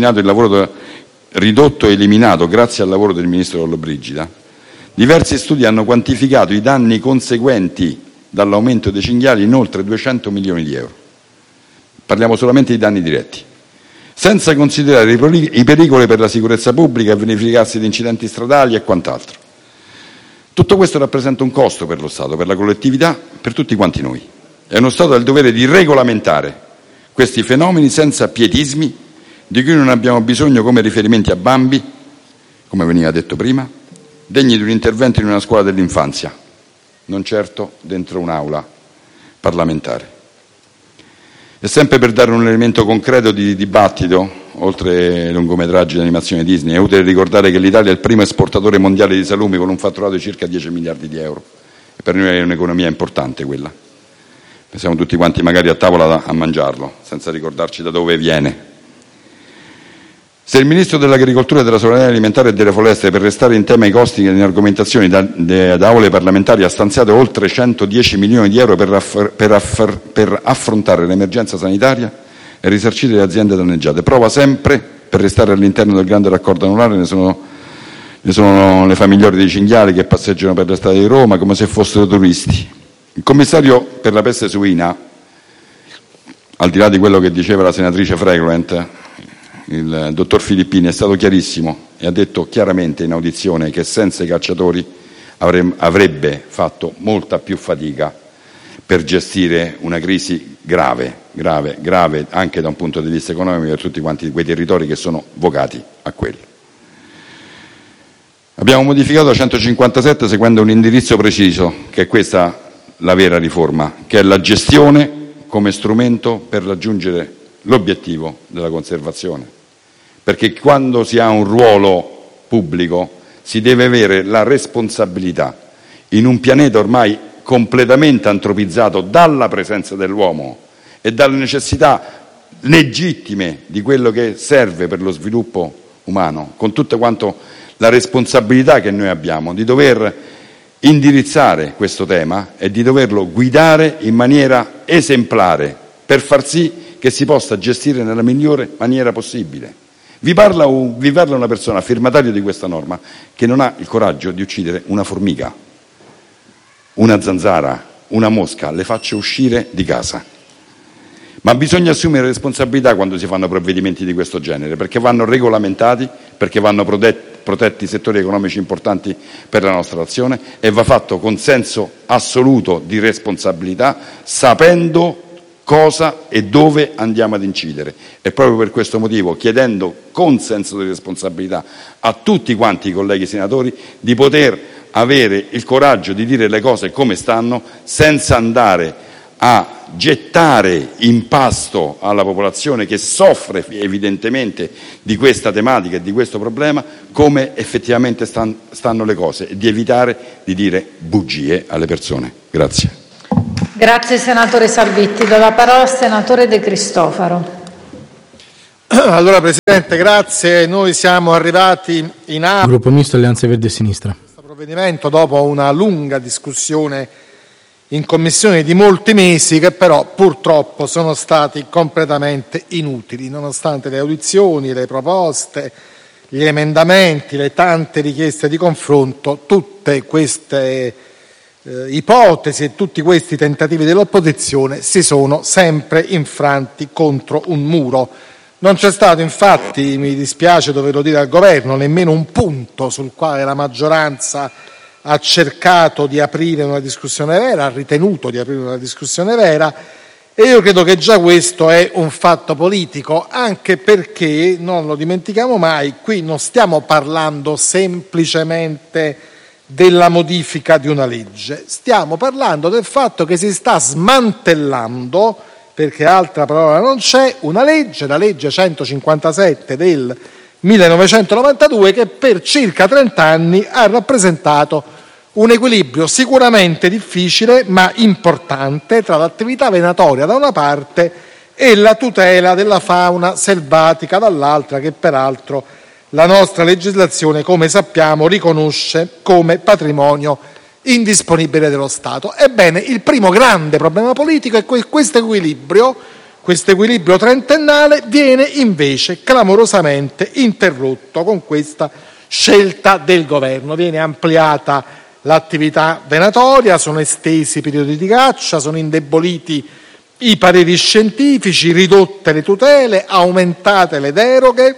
eliminato grazie al lavoro del ministro Lollobrigida, diversi studi hanno quantificato i danni conseguenti dall'aumento dei cinghiali in oltre 200 milioni di euro. Parliamo solamente di danni diretti, senza considerare i pericoli per la sicurezza pubblica e verificarsi di incidenti stradali e quant'altro. Tutto questo rappresenta un costo per lo Stato, per la collettività, per tutti quanti noi. E uno Stato ha il dovere di regolamentare questi fenomeni senza pietismi, di cui non abbiamo bisogno come riferimenti a bambi, come veniva detto prima, degni di un intervento in una scuola dell'infanzia, non certo dentro un'aula parlamentare. E sempre per dare un elemento concreto di dibattito, oltre ai lungometraggi di animazione Disney, è utile ricordare che l'Italia è il primo esportatore mondiale di salumi con un fatturato di circa 10 miliardi di euro. E per noi è un'economia importante quella. Siamo tutti quanti magari a tavola a mangiarlo, senza ricordarci da dove viene. Se il Ministro dell'Agricoltura, della Sovranità Alimentare e delle Foreste, per restare in tema i costi e in argomentazioni da aule parlamentari, ha stanziato oltre 110 milioni di euro per affrontare l'emergenza sanitaria e risarcire le aziende danneggiate, prova sempre, per restare all'interno del grande raccordo anulare, ne sono le famigliole dei cinghiali che passeggiano per le strade di Roma come se fossero turisti. Il commissario per la peste suina, al di là di quello che diceva la senatrice Fregolent, il dottor Filippini, è stato chiarissimo e ha detto chiaramente in audizione che senza i cacciatori avrebbe fatto molta più fatica per gestire una crisi grave anche da un punto di vista economico per tutti quanti quei territori che sono vocati a quello. Abbiamo modificato la 157 seguendo un indirizzo preciso, che è questa la vera riforma, che è la gestione come strumento per raggiungere l'obiettivo della conservazione. Perché quando si ha un ruolo pubblico si deve avere la responsabilità, in un pianeta ormai completamente antropizzato dalla presenza dell'uomo e dalle necessità legittime di quello che serve per lo sviluppo umano, con tutta quanto la responsabilità che noi abbiamo di dover indirizzare questo tema e di doverlo guidare in maniera esemplare per far sì che si possa gestire nella migliore maniera possibile. Vi parla una persona firmataria di questa norma che non ha il coraggio di uccidere una formica, una zanzara, una mosca, le faccio uscire di casa. Ma bisogna assumere responsabilità quando si fanno provvedimenti di questo genere, perché vanno regolamentati, perché vanno protetti settori economici importanti per la nostra nazione, e va fatto con senso assoluto di responsabilità, sapendo cosa e dove andiamo ad incidere. E proprio per questo motivo, chiedendo con senso di responsabilità a tutti quanti i colleghi senatori di poter avere il coraggio di dire le cose come stanno, senza andare a gettare in pasto alla popolazione che soffre evidentemente di questa tematica e di questo problema come effettivamente stanno le cose, e di evitare di dire bugie alle persone. Grazie. Grazie senatore Salvitti. Do la parola al senatore De Cristofaro. Allora Presidente, grazie. Noi siamo arrivati in Aula. Gruppo Misto Alleanza Verdi e Sinistra. Questo provvedimento dopo una lunga discussione in commissione di molti mesi, che però purtroppo sono stati completamente inutili, nonostante le audizioni, le proposte, gli emendamenti, le tante richieste di confronto. Tutte queste ipotesi e tutti questi tentativi dell'opposizione si sono sempre infranti contro un muro. Non c'è stato, infatti, mi dispiace doverlo dire al Governo, nemmeno un punto sul quale la maggioranza ha cercato di aprire una discussione vera, ha ritenuto di aprire una discussione vera, e io credo che già questo è un fatto politico, anche perché, non lo dimentichiamo mai, qui non stiamo parlando semplicemente della modifica di una legge, stiamo parlando del fatto che si sta smantellando, perché altra parola non c'è, una legge, la legge 157 del 1992, che per circa 30 anni ha rappresentato un equilibrio sicuramente difficile ma importante tra l'attività venatoria da una parte e la tutela della fauna selvatica dall'altra, che peraltro la nostra legislazione, come sappiamo, riconosce come patrimonio indisponibile dello Stato. Ebbene, il primo grande problema politico è che questo equilibrio trentennale viene invece clamorosamente interrotto con questa scelta del governo. Viene ampliata l'attività venatoria, sono estesi i periodi di caccia, sono indeboliti i pareri scientifici, ridotte le tutele, aumentate le deroghe,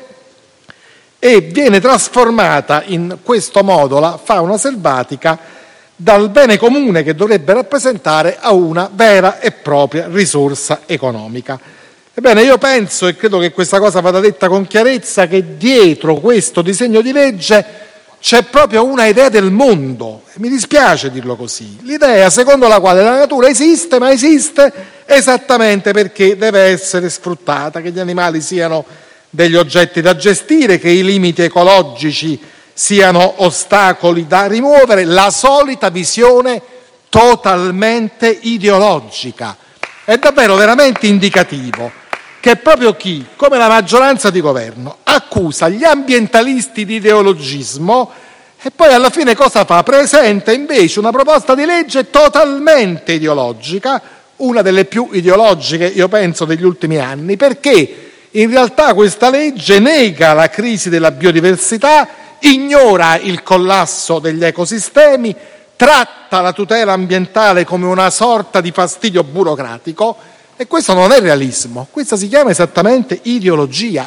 e viene trasformata in questo modo la fauna selvatica dal bene comune che dovrebbe rappresentare a una vera e propria risorsa economica. Ebbene, io penso, e credo che questa cosa vada detta con chiarezza, che dietro questo disegno di legge c'è proprio una idea del mondo. Mi dispiace dirlo così. L'idea secondo la quale la natura esiste, ma esiste esattamente perché deve essere sfruttata, che gli animali siano degli oggetti da gestire, che i limiti ecologici siano ostacoli da rimuovere, la solita visione totalmente ideologica. È davvero veramente indicativo che proprio chi, come la maggioranza di governo, accusa gli ambientalisti di ideologismo e poi alla fine cosa fa? Presenta invece una proposta di legge totalmente ideologica, una delle più ideologiche, io penso, degli ultimi anni, perché in realtà questa legge nega la crisi della biodiversità, ignora il collasso degli ecosistemi, tratta la tutela ambientale come una sorta di fastidio burocratico, e questo non è realismo, questa si chiama esattamente ideologia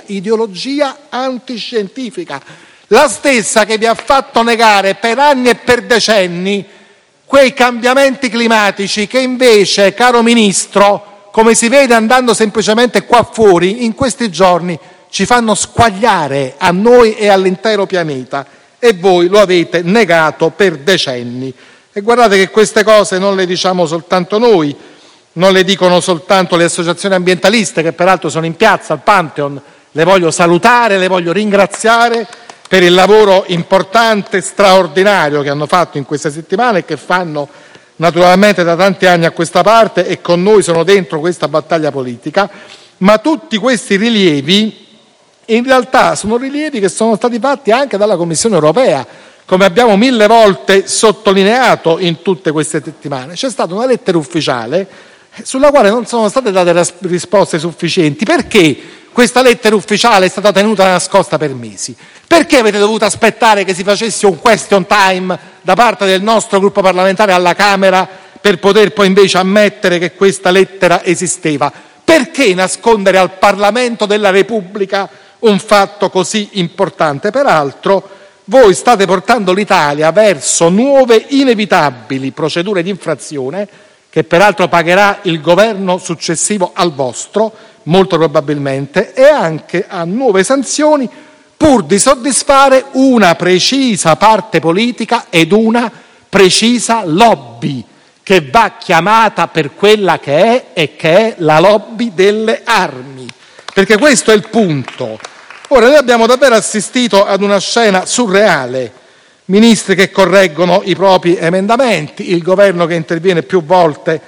antiscientifica, la stessa che vi ha fatto negare per anni e per decenni quei cambiamenti climatici che invece, caro Ministro, come si vede andando semplicemente qua fuori, in questi giorni ci fanno squagliare a noi e all'intero pianeta, e voi lo avete negato per decenni. E guardate che queste cose non le diciamo soltanto noi, non le dicono soltanto le associazioni ambientaliste, che peraltro sono in piazza al Pantheon, le voglio salutare, le voglio ringraziare per il lavoro importante, straordinario che hanno fatto in queste settimane e che fanno naturalmente da tanti anni a questa parte, e con noi sono dentro questa battaglia politica. Ma tutti questi rilievi in realtà sono rilievi che sono stati fatti anche dalla Commissione europea, come abbiamo 1000 volte sottolineato in tutte queste settimane. C'è stata una lettera ufficiale sulla quale non sono state date risposte sufficienti. Perché questa lettera ufficiale è stata tenuta nascosta per mesi? Perché avete dovuto aspettare che si facesse un question time da parte del nostro gruppo parlamentare alla Camera per poter poi invece ammettere che questa lettera esisteva? Perché nascondere al Parlamento della Repubblica un fatto così importante? Peraltro voi state portando l'Italia verso nuove inevitabili procedure di infrazione, che peraltro pagherà il governo successivo al vostro, molto probabilmente, e anche a nuove sanzioni, pur di soddisfare una precisa parte politica ed una precisa lobby, che va chiamata per quella che è, e che è la lobby delle armi. Perché questo è il punto. Ora, noi abbiamo davvero assistito ad una scena surreale. Ministri che correggono i propri emendamenti, il governo che interviene più volte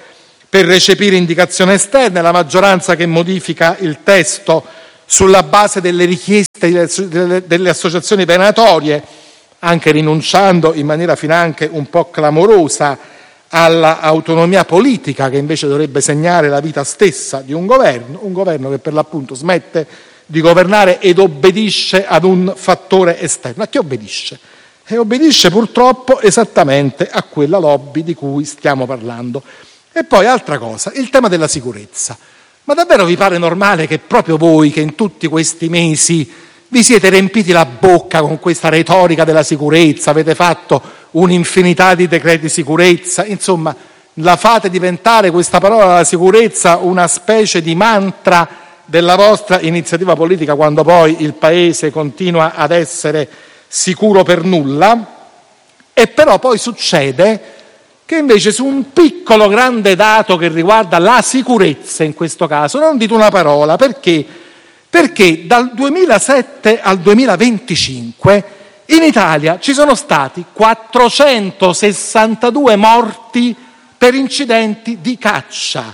per recepire indicazioni esterne, la maggioranza che modifica il testo sulla base delle richieste delle associazioni venatorie, anche rinunciando in maniera finanche un po' clamorosa all'autonomia politica che invece dovrebbe segnare la vita stessa di un governo che per l'appunto smette di governare ed obbedisce ad un fattore esterno. A chi obbedisce? E obbedisce purtroppo esattamente a quella lobby di cui stiamo parlando. E poi altra cosa, il tema della sicurezza. Ma davvero vi pare normale che proprio voi, che in tutti questi mesi vi siete riempiti la bocca con questa retorica della sicurezza, avete fatto un'infinità di decreti sicurezza, insomma, la fate diventare questa parola della sicurezza una specie di mantra della vostra iniziativa politica, quando poi il Paese continua ad essere sicuro per nulla? E però poi succede che invece su un piccolo grande dato che riguarda la sicurezza in questo caso non dite una parola. Perché? Perché dal 2007 al 2025 in Italia ci sono stati 462 morti per incidenti di caccia.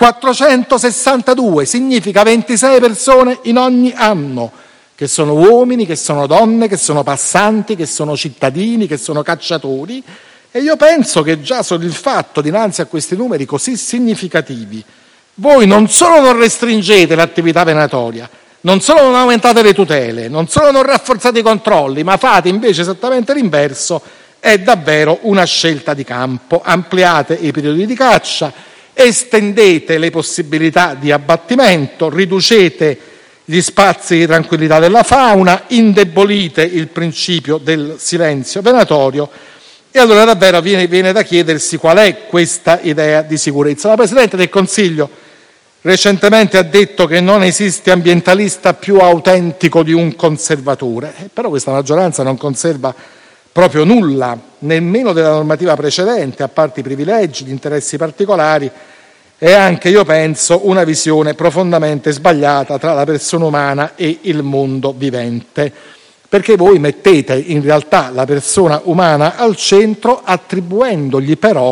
462 significa 26 persone in ogni anno, che sono uomini, che sono donne, che sono passanti, che sono cittadini, che sono cacciatori. E io penso che già solo il fatto, dinanzi a questi numeri così significativi, voi non solo non restringete l'attività venatoria, non solo non aumentate le tutele, non solo non rafforzate i controlli, ma fate invece esattamente l'inverso. È davvero una scelta di campo. Ampliate i periodi di caccia, estendete le possibilità di abbattimento, riducete gli spazi di tranquillità della fauna, indebolite il principio del silenzio venatorio. E allora davvero viene da chiedersi qual è questa idea di sicurezza. La Presidente del Consiglio recentemente ha detto che non esiste ambientalista più autentico di un conservatore, però questa maggioranza non conserva proprio nulla, nemmeno della normativa precedente, a parte i privilegi, gli interessi particolari e anche, io penso, una visione profondamente sbagliata tra la persona umana e il mondo vivente. Perché voi mettete in realtà la persona umana al centro, attribuendogli però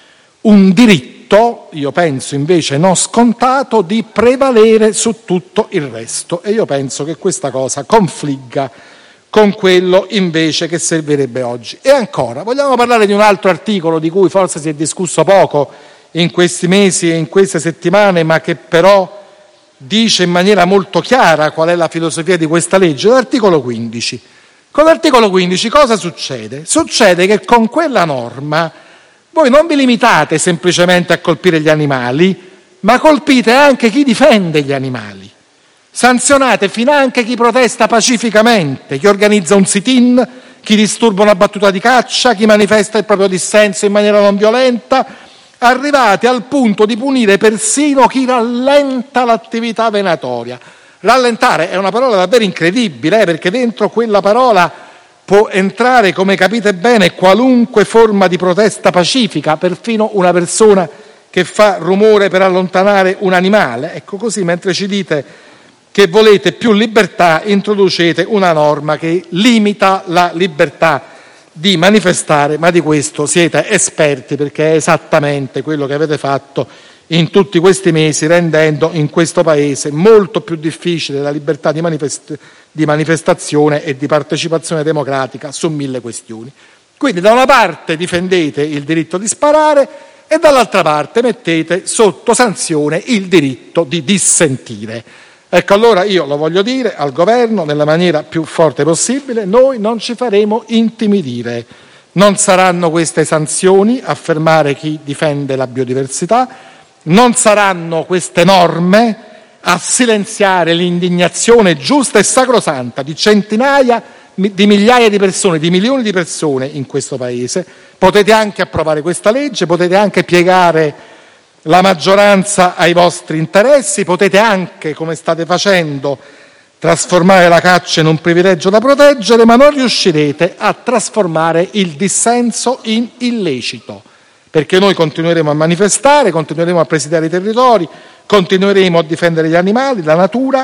un diritto, io penso invece non scontato, di prevalere su tutto il resto. E io penso che questa cosa confligga con quello invece che servirebbe oggi. E ancora, vogliamo parlare di un altro articolo di cui forse si è discusso poco in questi mesi e in queste settimane, ma che però dice in maniera molto chiara qual è la filosofia di questa legge, l'articolo 15. Con l'articolo 15 cosa succede? Succede che con quella norma voi non vi limitate semplicemente a colpire gli animali, ma colpite anche chi difende gli animali. Sanzionate finanche chi protesta pacificamente, chi organizza un sit-in, chi disturba una battuta di caccia, chi manifesta il proprio dissenso in maniera non violenta. Arrivate al punto di punire persino chi rallenta l'attività venatoria. Rallentare è una parola davvero incredibile, perché dentro quella parola può entrare, come capite bene, qualunque forma di protesta pacifica, perfino una persona che fa rumore per allontanare un animale. Ecco, così mentre ci dite che volete più libertà, introducete una norma che limita la libertà di manifestare, ma di questo siete esperti, perché è esattamente quello che avete fatto in tutti questi mesi, rendendo in questo Paese molto più difficile la libertà di manifestazione e di partecipazione democratica su 1000 questioni. Quindi da una parte difendete il diritto di sparare e dall'altra parte mettete sotto sanzione il diritto di dissentire. Ecco, allora io lo voglio dire al governo nella maniera più forte possibile: noi non ci faremo intimidire. Non saranno queste sanzioni a fermare chi difende la biodiversità, non saranno queste norme a silenziare l'indignazione giusta e sacrosanta di centinaia di migliaia di persone, di milioni di persone in questo Paese. Potete anche approvare questa legge, potete anche piegare la maggioranza ai vostri interessi, potete anche, come state facendo, trasformare la caccia in un privilegio da proteggere, ma non riuscirete a trasformare il dissenso in illecito, perché noi continueremo a manifestare, continueremo a presidiare i territori, continueremo a difendere gli animali, la natura,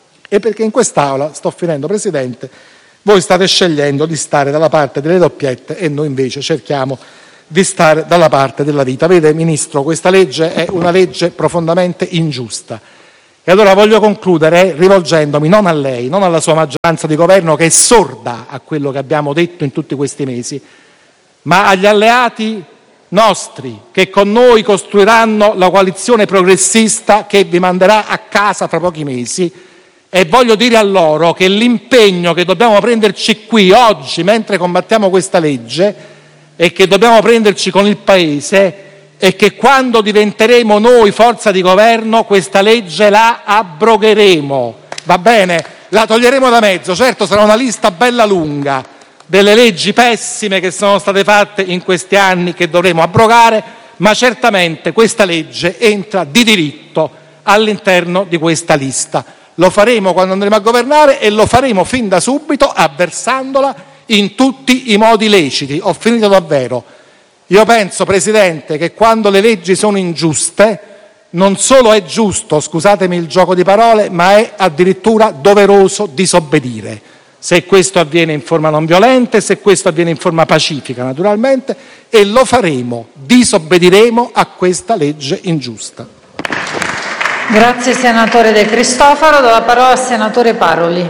e perché in quest'Aula, sto finendo Presidente, voi state scegliendo di stare dalla parte delle doppiette e noi invece cerchiamo di stare dalla parte della vita. Vede, Ministro, questa legge è una legge profondamente ingiusta. E allora voglio concludere rivolgendomi non a lei, non alla sua maggioranza di governo che è sorda a quello che abbiamo detto in tutti questi mesi, ma agli alleati nostri che con noi costruiranno la coalizione progressista che vi manderà a casa fra pochi mesi. E voglio dire a loro che l'impegno che dobbiamo prenderci qui oggi mentre combattiamo questa legge e che dobbiamo prenderci con il Paese è che quando diventeremo noi forza di governo questa legge la abrogheremo, va bene? La toglieremo da mezzo. Certo, sarà una lista bella lunga delle leggi pessime che sono state fatte in questi anni che dovremo abrogare, ma certamente questa legge entra di diritto all'interno di questa lista. Lo faremo quando andremo a governare e lo faremo fin da subito avversandola in tutti i modi leciti. Ho finito davvero. Io penso, Presidente, che quando le leggi sono ingiuste non solo è giusto, scusatemi il gioco di parole, ma è addirittura doveroso disobbedire. Se questo avviene in forma non violenta, se questo avviene in forma pacifica naturalmente, e lo faremo, disobbediremo a questa legge ingiusta. Grazie senatore De Cristofaro, do la parola al senatore Paroli.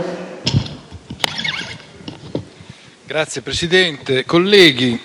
Grazie Presidente, colleghi.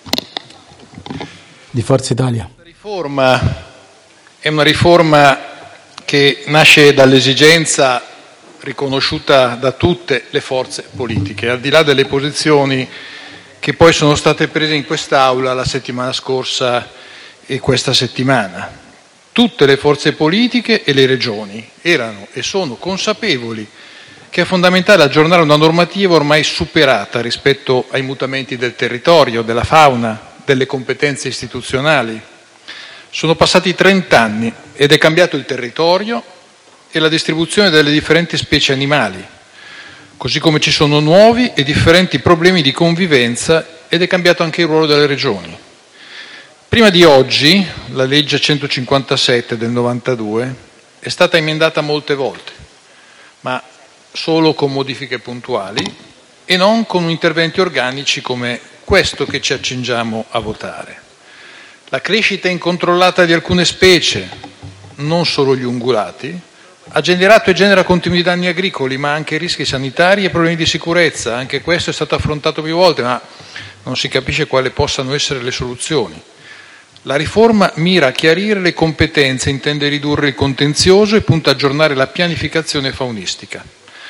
Di Forza Italia. La riforma è una riforma che nasce dall'esigenza riconosciuta da tutte le forze politiche, al di là delle posizioni che poi sono state prese in quest'Aula la settimana scorsa e questa settimana. Tutte le forze politiche e le regioni erano e sono consapevoli che è fondamentale aggiornare una normativa ormai superata rispetto ai mutamenti del territorio, della fauna, delle competenze istituzionali. Sono passati 30 anni ed è cambiato il territorio e la distribuzione delle differenti specie animali, così come ci sono nuovi e differenti problemi di convivenza ed è cambiato anche il ruolo delle regioni. Prima di oggi, la legge 157 del 92 è stata emendata molte volte, ma solo con modifiche puntuali e non con interventi organici come questo che ci accingiamo a votare. La crescita incontrollata di alcune specie, non solo gli ungulati, ha generato e genera continui danni agricoli, ma anche rischi sanitari e problemi di sicurezza. Anche questo è stato affrontato più volte, ma non si capisce quali possano essere le soluzioni. La riforma mira a chiarire le competenze, intende ridurre il contenzioso e punta a aggiornare la pianificazione faunistica.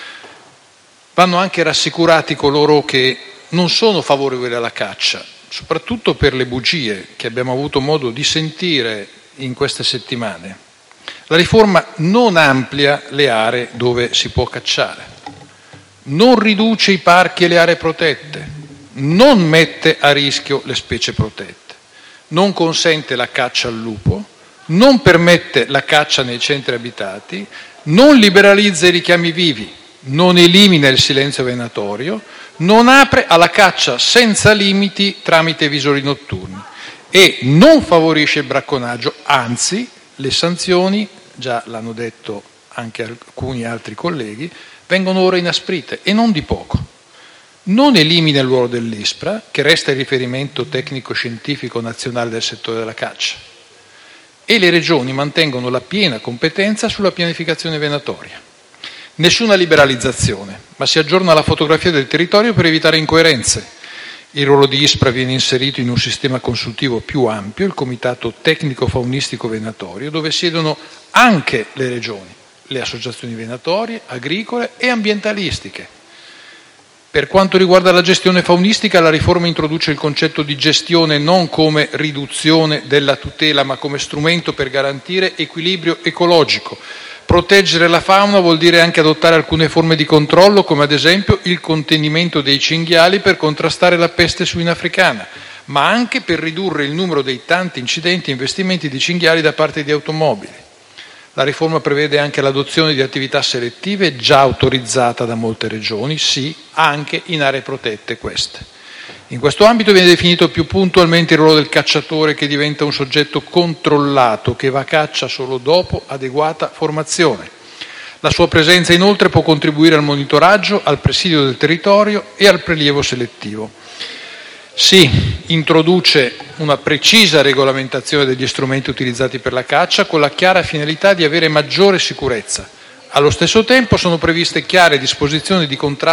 Vanno anche rassicurati coloro che non sono favorevoli alla caccia, soprattutto per le bugie che abbiamo avuto modo di sentire in queste settimane. La riforma non amplia le aree dove si può cacciare, non riduce i parchi e le aree protette, non mette a rischio le specie protette, non consente la caccia al lupo, non permette la caccia nei centri abitati, non liberalizza i richiami vivi, non elimina il silenzio venatorio, non apre alla caccia senza limiti tramite visori notturni e non favorisce il bracconaggio, anzi le sanzioni, già l'hanno detto anche alcuni altri colleghi, vengono ora inasprite e non di poco. Non elimina il ruolo dell'ISPRA, che resta il riferimento tecnico-scientifico nazionale del settore della caccia, e le regioni mantengono la piena competenza sulla pianificazione venatoria. Nessuna liberalizzazione, ma si aggiorna la fotografia del territorio per evitare incoerenze. Il ruolo di ISPRA viene inserito in un sistema consultivo più ampio, il Comitato Tecnico Faunistico Venatorio, dove siedono anche le regioni, le associazioni venatorie, agricole e ambientalistiche. Per quanto riguarda la gestione faunistica, la riforma introduce il concetto di gestione non come riduzione della tutela, ma come strumento per garantire equilibrio ecologico. Proteggere la fauna vuol dire anche adottare alcune forme di controllo, come ad esempio il contenimento dei cinghiali per contrastare la peste suina africana, ma anche per ridurre il numero dei tanti incidenti e investimenti di cinghiali da parte di automobili. La riforma prevede anche l'adozione di attività selettive già autorizzata da molte regioni, sì, anche in aree protette queste. In questo ambito viene definito più puntualmente il ruolo del cacciatore, che diventa un soggetto controllato che va a caccia solo dopo adeguata formazione. La sua presenza inoltre può contribuire al monitoraggio, al presidio del territorio e al prelievo selettivo. Si introduce una precisa regolamentazione degli strumenti utilizzati per la caccia, con la chiara finalità di avere maggiore sicurezza. Allo stesso tempo sono previste chiare disposizioni di contrasto